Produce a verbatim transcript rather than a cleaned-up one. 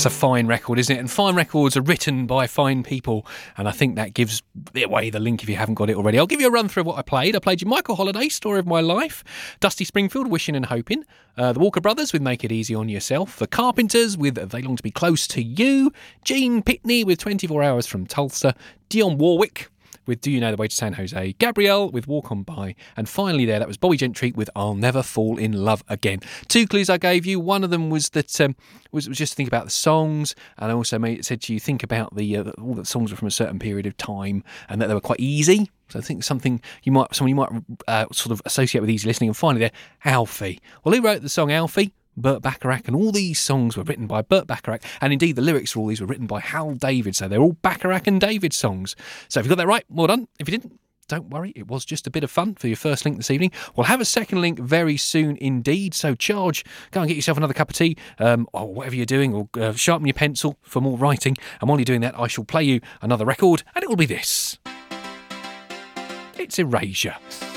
That's a fine record, isn't it? And fine records are written by fine people, and I think that gives away the link if you haven't got it already. I'll give you a run through of what I played. I played you Michael Holiday, Story of My Life, Dusty Springfield, Wishing and Hoping, uh, the Walker Brothers with Make It Easy on Yourself, the Carpenters with They Long to Be Close to You, Gene Pitney with twenty-four hours from Tulsa, Dionne Warwick with Do You Know the Way to San Jose, Gabrielle with Walk On By, and finally there, that was Bobby Gentry with I'll Never Fall in Love Again. Two clues I gave you. One of them was that um, was, was just to think about the songs, and I also made, said to you, think about the uh, all the songs were from a certain period of time, and that they were quite easy. So I think something you might, someone you might uh, sort of associate with easy listening. And finally there, Alfie. Well, who wrote the song Alfie? Burt Bacharach, and all these songs were written by Burt Bacharach, and indeed the lyrics for all these were written by Hal David, so they're all Bacharach and David songs. So if you got that right, well done. If you didn't, don't worry, it was just a bit of fun for your first link this evening. We'll have a second link very soon indeed, so charge, go and get yourself another cup of tea, um, or whatever you're doing, or uh, sharpen your pencil for more writing, and while you're doing that, I shall play you another record, and it will be this. It's Erasure.